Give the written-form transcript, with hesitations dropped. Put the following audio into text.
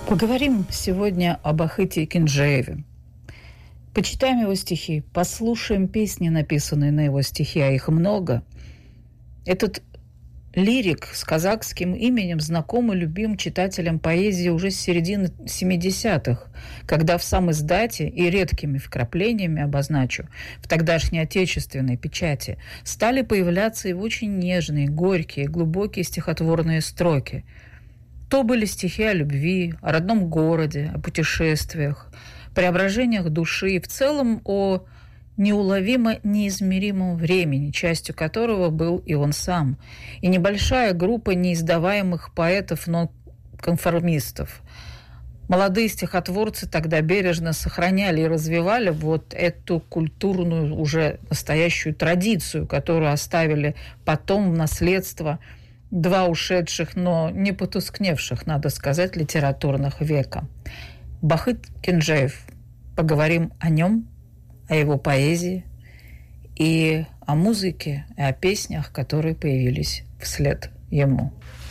Поговорим сегодня об Ахыте Кенжееве. Почитаем его стихи, послушаем песни, написанные на его стихи, а их много. Этот лирик с казахским именем знаком и любим читателям поэзии уже с середины 70-х, когда в самиздате и редкими вкраплениями, обозначу, в тогдашней отечественной печати стали появляться его очень нежные, горькие, глубокие стихотворные строки. То были стихи о любви, о родном городе, о путешествиях, преображениях души и в целом о неуловимо неизмеримом времени, частью которого был и он сам, и небольшая группа неиздаваемых поэтов-нонконформистов. Молодые стихотворцы тогда бережно сохраняли и развивали вот эту культурную, уже настоящую традицию, которую оставили потом в наследство два ушедших, но не потускневших, надо сказать, литературных века. Бахыт Кенжеев. Поговорим о нем, о его поэзии и о музыке, и о песнях, которые появились вслед ему.